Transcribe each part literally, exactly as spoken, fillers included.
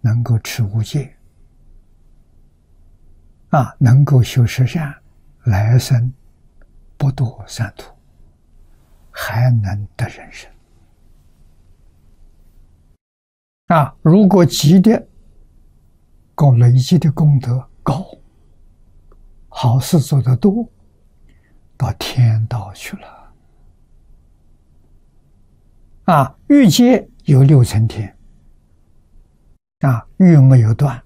能够持无戒，啊，能够修十善，来生不堕三途，还能得人身。啊，如果积的功累积的功德高，好事做得多，到天道去了。啊，欲界有六层天。啊，欲没有断，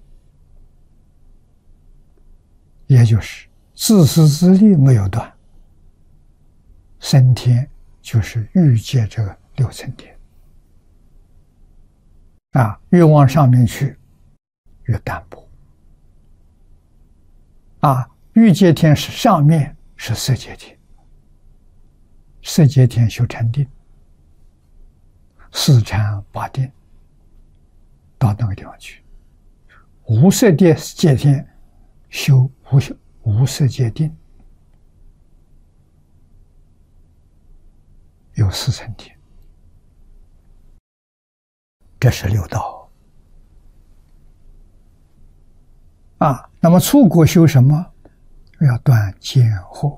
也就是自私自利没有断，升天就是欲界这个六层天。啊，越往上面去越淡薄。啊，欲界天是上面是色界天，色界天修禅定，四禅八定，到那个地方去。无色界界天修无无色界定，有四层天。这是六道。啊，那么出国修什么？要断见惑。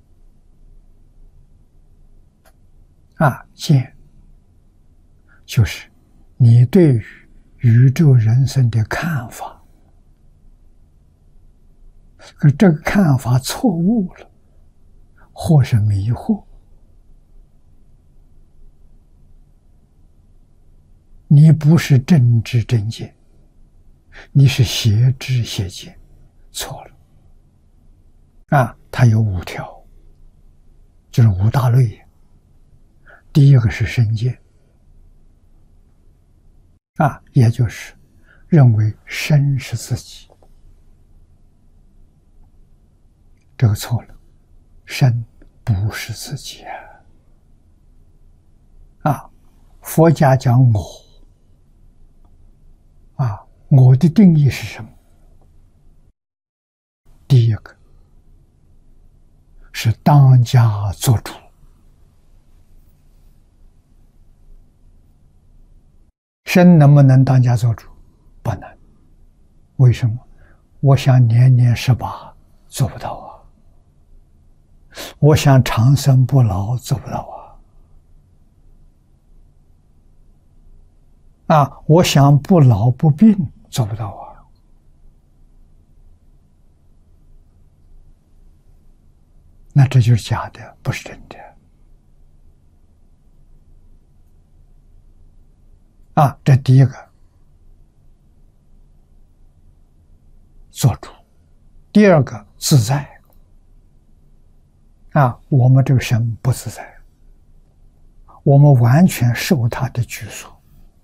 啊，见就是你对于宇宙人生的看法，可这个看法错误了，或是迷惑，你不是正知正见，你是邪知邪见，错了。啊，它有五条，就是五大类。第一个是身见。啊，也就是认为身是自己，这个错了，身不是自己啊！啊，佛家讲我，啊，我的定义是什么？第一个是当家作主。身能不能当家做主？不能。为什么？我想年年十八，做不到啊。我想长生不老，做不到啊。啊，我想不老不病，做不到啊。那这就是假的，不是真的。啊，这第一个做主，第二个自在。啊，我们这个身不自在，我们完全受他的拘束。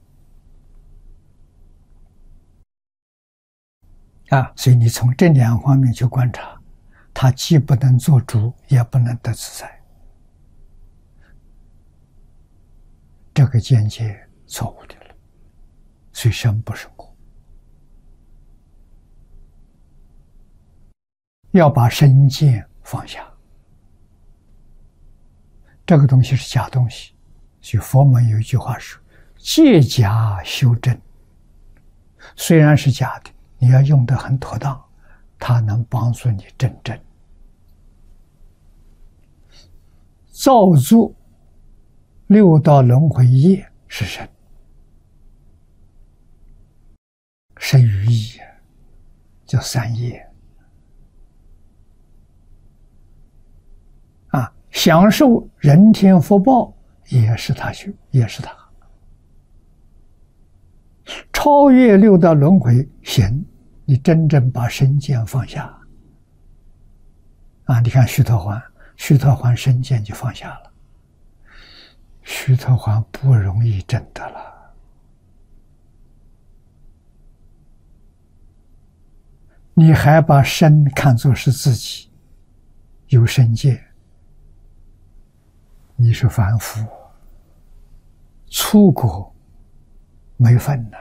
啊，所以你从这两方面去观察，他既不能做主，也不能得自在，这个见解错误的了，所以身不是我。要把身见放下，这个东西是假东西。所以佛门有一句话说：“借假修真。”虽然是假的，你要用得很妥当，它能帮助你证真。造作六道轮回业是身，身与意叫三业。啊，享受人天福报也是他修，也是他。超越六道轮回行，你真正把身见放下。啊，你看须陀洹，须陀洹身见就放下了。须陀洹不容易证得了。你还把身看作是自己，有身见，你是凡夫，出国没份呐。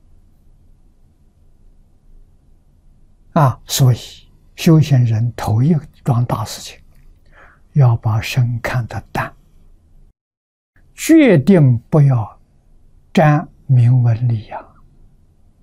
啊，所以修行人头一桩大事情，要把身看得淡，决定不要沾名闻利养。